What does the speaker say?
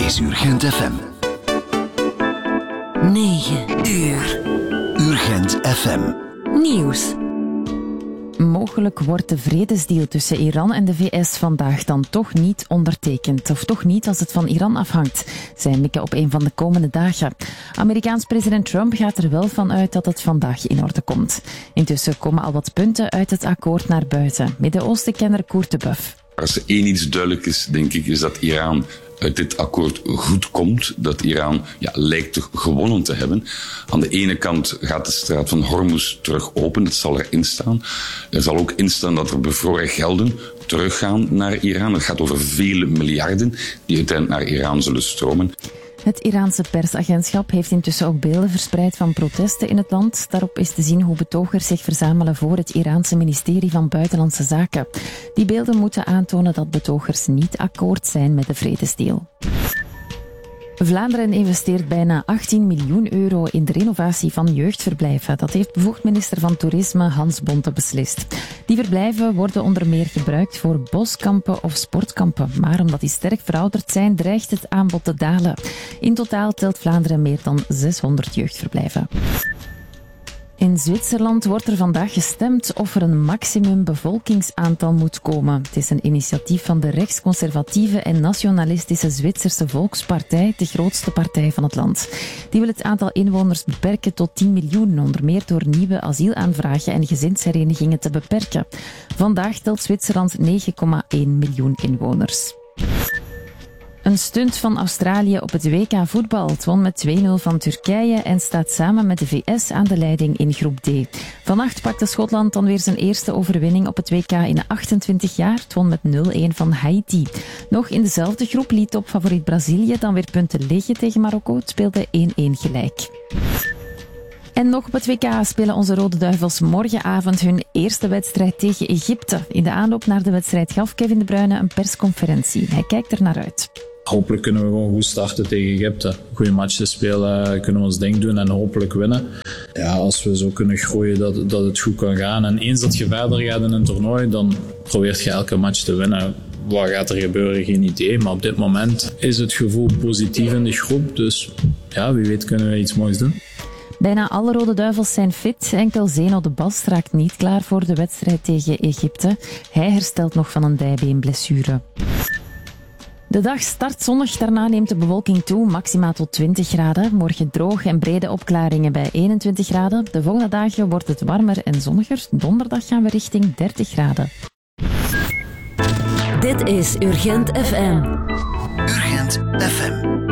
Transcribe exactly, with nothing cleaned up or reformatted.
is Urgent F M. negen uur. Urgent F M. Nieuws. Mogelijk wordt de vredesdeal tussen Iran en de V S vandaag dan toch niet ondertekend. Of toch niet als het van Iran afhangt. Zij mikken op een van de komende dagen. Amerikaans president Trump gaat er wel van uit dat het vandaag in orde komt. Intussen komen al wat punten uit het akkoord naar buiten. Midden-Oosten-kenner Koert de Buff. Als er één iets duidelijk is, denk ik, is dat Iran uit dit akkoord goed komt. Dat Iran ja, lijkt toch gewonnen te hebben. Aan de ene kant gaat de straat van Hormuz terug open. Dat zal erin staan. Er zal ook in staan dat er bevroren gelden teruggaan naar Iran. Het gaat over vele miljarden die uiteindelijk naar Iran zullen stromen. Het Iraanse persagentschap heeft intussen ook beelden verspreid van protesten in het land. Daarop is te zien hoe betogers zich verzamelen voor het Iraanse ministerie van Buitenlandse Zaken. Die beelden moeten aantonen dat betogers niet akkoord zijn met de vredesdeal. Vlaanderen investeert bijna achttien miljoen euro in de renovatie van jeugdverblijven. Dat heeft bevoegd minister van Toerisme Hans Bonte beslist. Die verblijven worden onder meer gebruikt voor boskampen of sportkampen. Maar omdat die sterk verouderd zijn, dreigt het aanbod te dalen. In totaal telt Vlaanderen meer dan zeshonderd jeugdverblijven. In Zwitserland wordt er vandaag gestemd of er een maximum bevolkingsaantal moet komen. Het is een initiatief van de rechtsconservatieve en nationalistische Zwitserse Volkspartij, de grootste partij van het land. Die wil het aantal inwoners beperken tot tien miljoen, onder meer door nieuwe asielaanvragen en gezinsherenigingen te beperken. Vandaag telt Zwitserland negen komma één miljoen inwoners. Een stunt van Australië op het W K voetbal. Het won met twee nul van Turkije en staat samen met de V S aan de leiding in groep D. Vannacht pakte Schotland dan weer zijn eerste overwinning op het W K in achtentwintig jaar. Het won met nul een van Haiti. Nog in dezelfde groep liet topfavoriet Brazilië dan weer punten liggen tegen Marokko. Het speelde één één gelijk. En nog op het W K spelen onze Rode Duivels morgenavond hun eerste wedstrijd tegen Egypte. In de aanloop naar de wedstrijd gaf Kevin De Bruyne een persconferentie. Hij kijkt er naar uit. Hopelijk kunnen we gewoon goed starten tegen Egypte. Goede matchen spelen, kunnen we ons ding doen en hopelijk winnen. Ja, als we zo kunnen groeien dat, dat het goed kan gaan. En eens dat je verder gaat in een toernooi, dan probeert je elke match te winnen. Wat gaat er gebeuren? Geen idee. Maar op dit moment is het gevoel positief in de groep. Dus ja, wie weet kunnen we iets moois doen. Bijna alle Rode Duivels zijn fit. Enkel Zeno de Bast raakt niet klaar voor de wedstrijd tegen Egypte. Hij herstelt nog van een dijbeenblessure. De dag start zonnig, daarna neemt de bewolking toe, maximaal tot twintig graden. Morgen droog en brede opklaringen bij eenentwintig graden. De volgende dagen wordt het warmer en zonniger. Donderdag gaan we richting dertig graden. Dit is Urgent F M. Urgent F M.